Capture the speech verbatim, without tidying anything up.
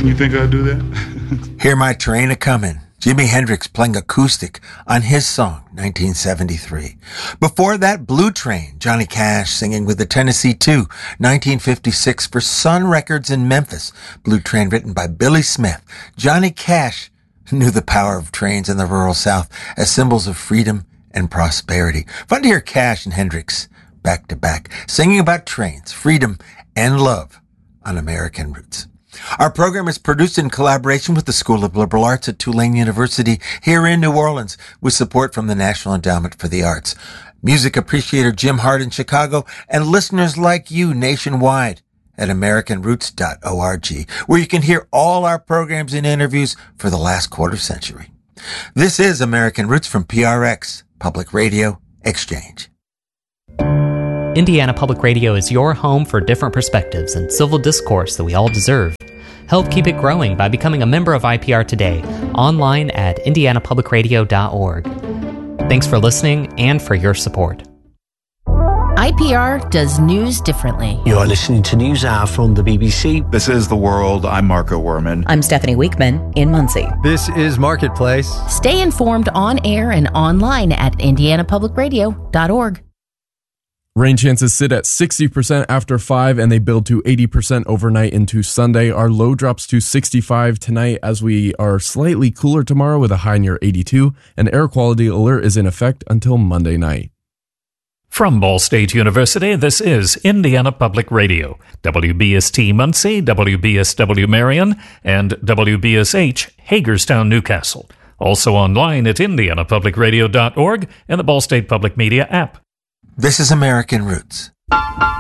You think I'll do that? Hear My Train A-Comin'. Jimi Hendrix playing acoustic on his song, nineteen seventy-three. Before that, Blue Train, Johnny Cash singing with the Tennessee two, nineteen fifty-six for Sun Records in Memphis. Blue Train written by Billy Smith. Johnny Cash knew the power of trains in the rural South as symbols of freedom and prosperity. Fun to hear Cash and Hendrix back to back, singing about trains, freedom, and love on American Roots. Our program is produced in collaboration with the School of Liberal Arts at Tulane University here in New Orleans with support from the National Endowment for the Arts. Music appreciator Jim Hart in Chicago and listeners like you nationwide at american roots dot org, where you can hear all our programs and interviews for the last quarter century. This is American Roots from P R X, Public Radio Exchange. Indiana Public Radio is your home for different perspectives and civil discourse that we all deserve. Help keep it growing by becoming a member of I P R today, online at indiana public radio dot org. Thanks for listening and for your support. I P R does news differently. You are listening to News Hour from the B B C. This is The World. I'm Marco Werman. I'm Stephanie Weekman in Muncie. This is Marketplace. Stay informed on air and online at indiana public radio dot org. Rain chances sit at sixty percent after five, and they build to eighty percent overnight into Sunday. Our low drops to sixty-five tonight as we are slightly cooler tomorrow with a high near eighty-two. An air quality alert is in effect until Monday night. From Ball State University, this is Indiana Public Radio, W B S T Muncie, W B S W Marion, and W B S H Hagerstown, Newcastle. Also online at indiana public radio dot org and the Ball State Public Media app. This is American Roots.